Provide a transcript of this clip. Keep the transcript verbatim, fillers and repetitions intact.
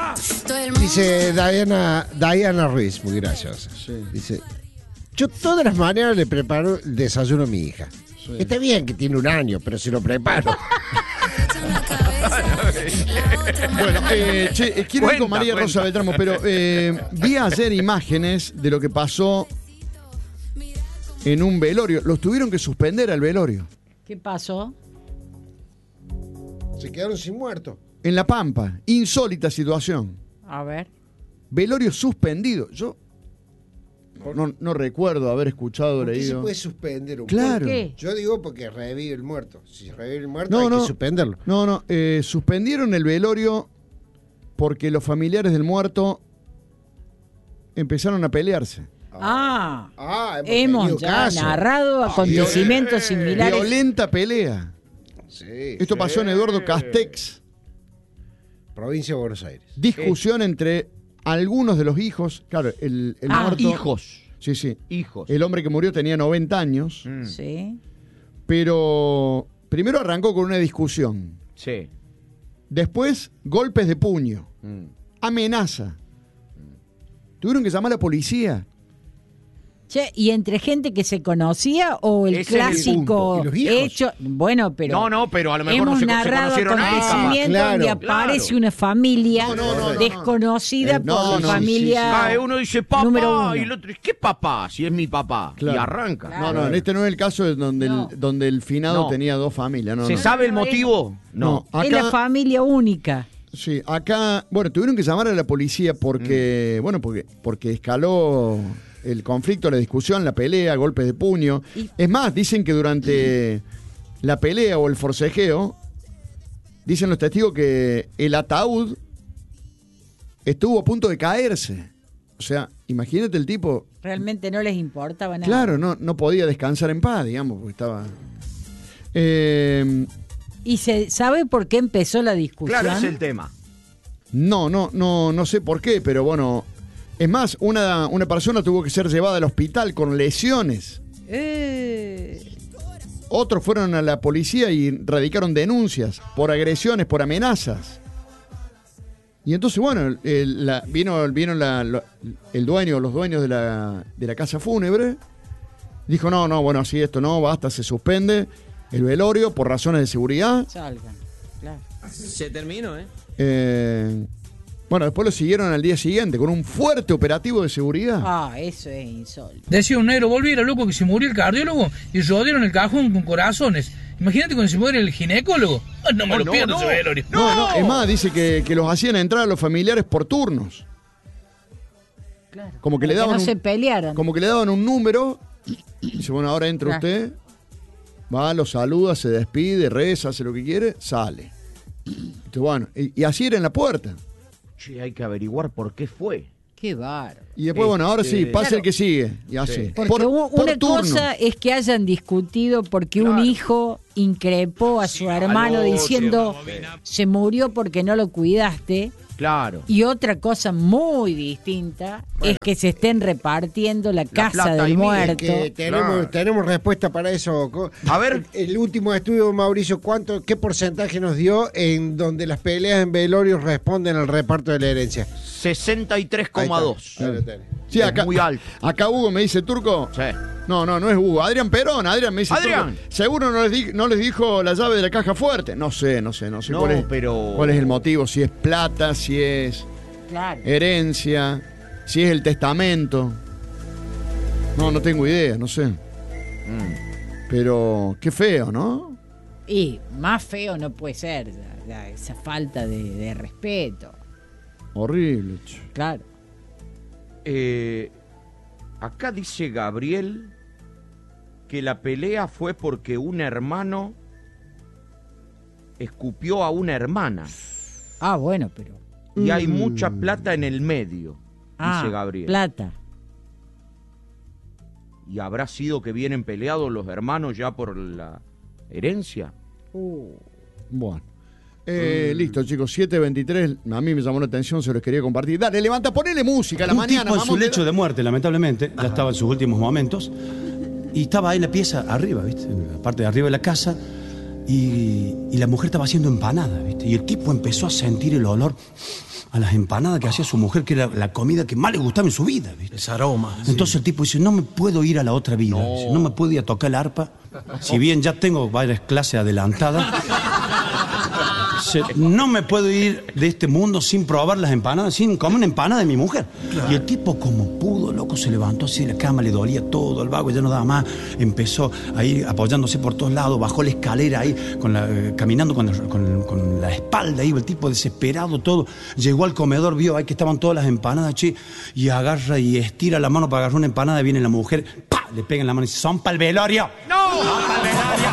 Dice Diana, Diana Ruiz, muy graciosa. Sí. Dice, yo todas las mañanas le preparo el desayuno a mi hija. Sí. Está bien que tiene un año, pero si lo preparo. Bueno, eh, che, quiero cuenta, ir con María cuenta. Rosa Beltramo, pero eh, vi ayer imágenes de lo que pasó en un velorio. Los tuvieron que suspender al velorio. ¿Qué pasó? Se quedaron sin muertos. En La Pampa, insólita situación. A ver. Velorio suspendido. Yo no, no recuerdo haber escuchado, ¿Por qué leído. se puede suspender un claro. muerto? ¿Por qué? Yo digo porque revive el muerto. Si revive el muerto no, hay no, que suspenderlo. No, no, eh, suspendieron el velorio porque los familiares del muerto empezaron a pelearse. Ah, ah hemos, hemos ya caso. narrado acontecimientos ah, similares. Violenta pelea. Sí, Esto sí. pasó en Eduardo Castex, provincia de Buenos Aires. Discusión sí. entre algunos de los hijos. Claro, el, el ah, muerto. Hijos. Sí, sí. Hijos. El hombre que murió tenía noventa años. Mm. Sí. Pero primero arrancó con una discusión. Sí. Después, golpes de puño. Mm. Amenaza. Mm. Tuvieron que llamar a la policía. Che, ¿y entre gente que se conocía o el Ese clásico el hecho? Bueno, pero no, no, pero a lo mejor hemos no se, narrado se conocieron acontecimientos ah, donde claro, aparece claro. una familia no, no, no, no, desconocida no, no. por No, la no, familia. sí, sí, sí. Ah, uno dice papá uno. y el otro dice ¿qué papá? Si es mi papá. Claro. Y arranca. Claro. No, no, en este no es el caso donde, no. el, donde el finado no. tenía dos familias. No, ¿Se no. sabe el motivo? No. no. Acá, es la familia única. Sí, acá, bueno, tuvieron que llamar a la policía porque, mm. bueno, porque, porque escaló el conflicto, la discusión, la pelea, golpes de puño. Y... Es más, dicen que durante la pelea o el forcejeo, dicen los testigos que el ataúd estuvo a punto de caerse. O sea, imagínate el tipo... Realmente no les importaba nada. Claro, no, no podía descansar en paz, digamos, porque estaba... Eh, ¿Y se sabe por qué empezó la discusión? Claro, es el tema. No, no, no, no sé por qué, pero bueno... Es más, una, una persona tuvo que ser llevada al hospital con lesiones. Eh. Otros fueron a la policía y radicaron denuncias por agresiones, por amenazas. Y entonces, bueno, el, la, vino, vino la, lo, el dueño, los dueños de la, de la casa fúnebre. Dijo, no, no, bueno, así esto no, basta, se suspende el velorio por razones de seguridad. Salgan, claro. Se terminó, ¿eh? Eh... Bueno, después lo siguieron al día siguiente con un fuerte operativo de seguridad. Ah, eso es insólito. Decía un negro, volviera loco que se murió el cardiólogo y rodearon el cajón con corazones. Imagínate cuando se muere el ginecólogo. No me oh, lo no, pierdo no. ese velorio. No, no, es más, dice que, que los hacían entrar a los familiares por turnos. Claro. Como que le daban que no un, se pelearan. Como que le daban un número. Y dice, bueno, ahora entra claro. usted. Va, lo saluda, se despide, reza, hace lo que quiere, sale. Entonces, bueno, y, y así era en la puerta. Che, hay que averiguar por qué fue. Qué bárbaro. Y después, este... bueno, ahora sí, pasa claro. el que sigue. Y así. Sí. Porque por, una por cosa es que hayan discutido porque claro. un hijo increpó a su sí, hermano diciendo sí. se murió porque no lo cuidaste. Claro. Y otra cosa muy distinta bueno. es que se estén repartiendo la, la casa del muerto. Que tenemos, claro. tenemos respuesta para eso. A ver. El último estudio, Mauricio, ¿cuánto, qué porcentaje nos dio en donde las peleas en velorios responden al reparto de la herencia? sesenta y tres coma dos. Sí, acá, muy alto. Acá Hugo me dice, Turco. Sí. No, no, no es Hugo. Adrián Perón. Adrián me dice, Adrián. Turco, seguro no les, di, no les dijo la llave de la caja fuerte. No sé, no sé, no sé no, cuál es, pero... cuál es el motivo. Si es plata, si es claro. herencia, si es el testamento. No, no tengo idea, no sé. Mm. Pero qué feo, ¿no? Y más feo no puede ser la, la, esa falta de, de respeto. Horrible. Che. Claro. Eh, acá dice Gabriel que la pelea fue porque un hermano escupió a una hermana. Ah, bueno, pero... Y mm. hay mucha plata en el medio, ah, dice Gabriel. Plata. ¿Y habrá sido que vienen peleados los hermanos ya por la herencia? Uh. Bueno. Eh, mm. Listo, chicos, siete veintitrés. A mí me llamó la atención, se los quería compartir. Dale, levanta, ponele música a la un mañana. Tipo en vamos su lecho de muerte, lamentablemente, ya estaba en sus últimos momentos. Y estaba ahí en la pieza arriba, ¿viste? En la parte de arriba de la casa. Y, y la mujer estaba haciendo empanadas, ¿viste? Y el tipo empezó a sentir el olor a las empanadas que hacía su mujer, que era la comida que más le gustaba en su vida, ¿viste? Ese aroma. Entonces sí. El tipo dice, no me puedo ir a la otra vida, no, dice, no me puedo ir a tocar el arpa, si bien ya tengo varias clases adelantadas. Dice, no me puedo ir de este mundo sin probar las empanadas, sin comer una empanada de mi mujer. Claro. Y el tipo, como pudo, loco, se levantó así de la cama, le dolía todo, el vago ya no daba más, empezó a ir apoyándose por todos lados, bajó la escalera ahí, con la, eh, caminando con la, con, con la espalda, iba el tipo desesperado, todo. Llegó al comedor, vio ahí que estaban todas las empanadas, che, y agarra y estira la mano para agarrar una empanada, viene la mujer, ¡pah! Le pega en la mano y dice, son para el velorio. ¡No! ¡Son para el velorio!